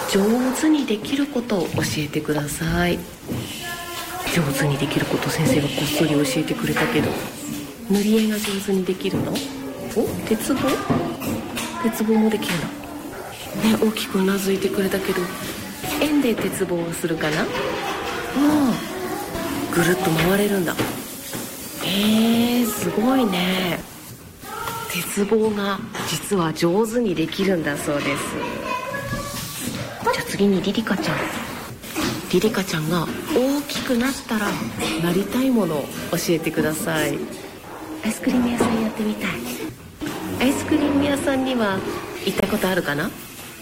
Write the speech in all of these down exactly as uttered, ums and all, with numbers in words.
上手にできることを教えてください。上手にできること先生がこっそり教えてくれたけど、塗り絵が上手にできるの？お、鉄棒？鉄棒もできるのね。大きくうなずいてくれたけど、円で鉄棒をするかな。ああ、ぐるっと回れるんだ。へえ、すごいね。鉄棒が実は上手にできるんだそうです。じゃあ次にリリカちゃん。リリカちゃんが大きくなったらなりたいものを教えてください。アイスクリーム屋さんやってみたい。アイスクリーム屋さんには行ったことあるかな？うん。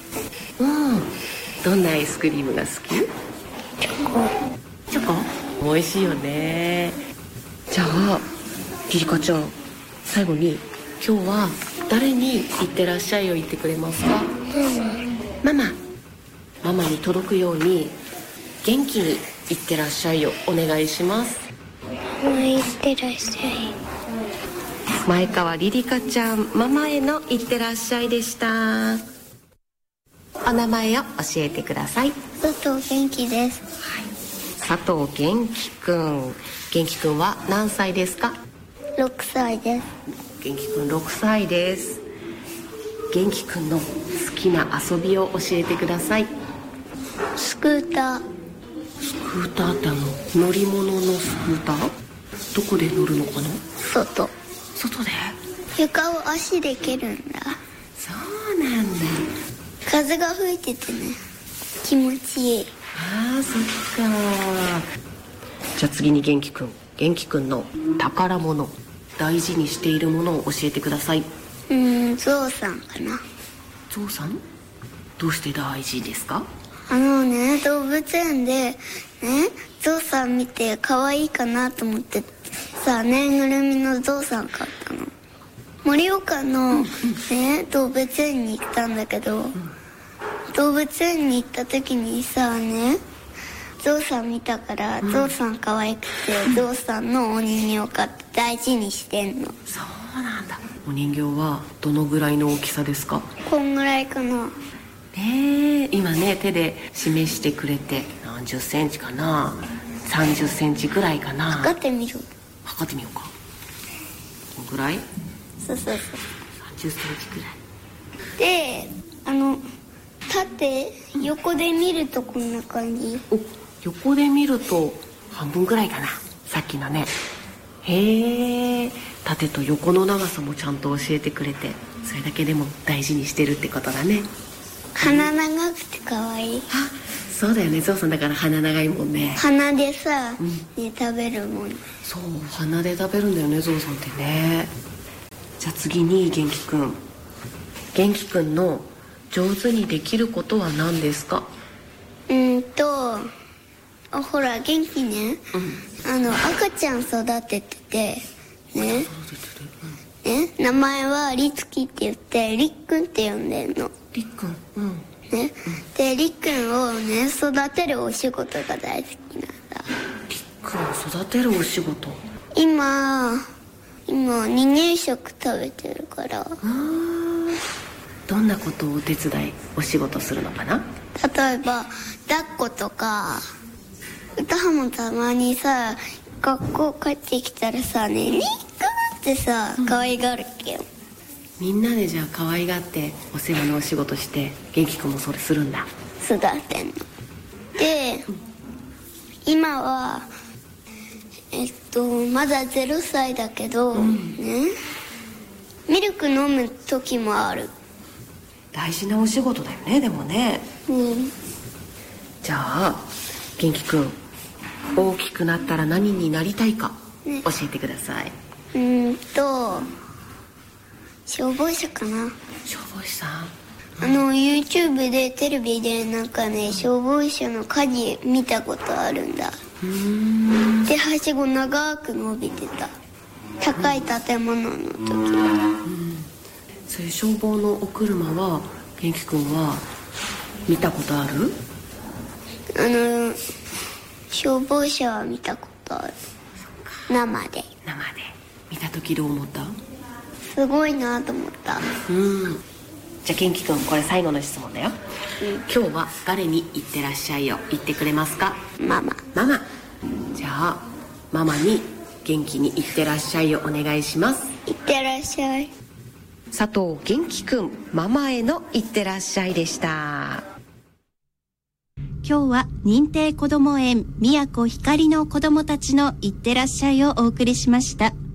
どんなアイスクリームが好き？ チョコ。 チョコ？美味しいよね。じゃあリリカちゃん、最後に今日は誰に行ってらっしゃいを言ってくれますか？ママ。ママに届くように元気に行ってらっしゃいをお願いします。 いってらっしゃい。 前川リリカちゃんママへのいってらっしゃいでした。お名前を教えてください。 佐藤元気です。 はい、佐藤元気くん。元気くんは何歳ですか？ ろくさいです。 元気くんろくさいです。元気くんの好きな遊びを教えてください。 スクーター。 スクーターってあの乗り物のスクーター？どこで乗るのかな？ 外。 外で？ 床を足で蹴るんだ。 そうなんだ。 風が吹いててね、気持ちいい。 あー、そっか。じゃあ次に元気くん。元気くんの宝物、大事にしているものを教えてください。 うーん、ゾウさんかな。 ゾウさん？どうして大事ですか？ あのね、動物園でね、ゾウさん見て可愛いかなと思ってさ、ぬいぐるみのゾウさん買ったの。盛岡のね、動物園に行ったんだけど、動物園に行った時にさね、ゾウさん見たから、ゾウさん可愛くて、ゾウさんのお人形を買って大事にしてんの。 そうなんだ。お人形はどのぐらいの大きさですか？ こんぐらいかな。 ねえ、今ね手で示してくれて何十センチかな、さんじゅっセンチぐらいかな。 測ってみる。 測ってみようか。こんぐらい？ そうそうそう。 さんじゅっセンチぐらいで、あの縦横で見るとこんな感じ。 お、横で見ると半分ぐらいかな、さっきのね。へえ、縦と横の長さもちゃんと教えてくれて、それだけでも大事にしてるってことだね。 鼻長くて可愛い。 あ、そうだよね。ゾウさんだから鼻長いもんね。 鼻でさ、 うん、 ね、食べるもん。 そう、鼻で食べるんだよね、ゾウさんってね。じゃあ次に元気くん。元気くんの上手にできることは何ですか？ うんとほら元気ね、うん、あの赤ちゃん育てててね、うん、ね、名前はリツキって言ってりっくんって呼んでんの。 りっくん、うん、 ね、うん、でりっくんをね育てるお仕事が大好きなんだ。 りっくんを育てるお仕事。 今今離乳食食べてるから。あ、 どんなことをお手伝いお仕事するのかな？ 例えば抱っことか、歌もたまにさ学校帰ってきたらさね、リックってさ可愛がるっけよ、 うん、みんなでじゃあ可愛がってお世話のお仕事して元気くんもそれするんだ。 育てんので、うん、今はえっとまだゼロさいだけど、うん、ね、ミルク飲む時もある。 大事なお仕事だよね、でもね。 うん。 じゃあ元気くん、大きくなったら何になりたいか、ね、教えてください。 うんと消防車かな。 消防士さん、 うん、あの YouTube でテレビでなんかね、消防車の火事見たことあるんだ。うーん。ではしご長く伸びてた、高い建物の時は。うん、 そういう消防のお車は元気くんは見たことある？ あの消防車は見たことある。生で。 生で見た時どう思った？ すごいなと思った。 うん。じゃあ元気くん、これ最後の質問だよ。 今日は誰に行ってらっしゃいを言ってくれますか？ ママ。 ママ。じゃあママに元気に行ってらっしゃいをお願いします。 いってらっしゃい。 佐藤元気くん、ママへの行ってらっしゃいでした。 今日は認定こども園宮古ひかりの子どもたちの行ってらっしゃいをお送りしました。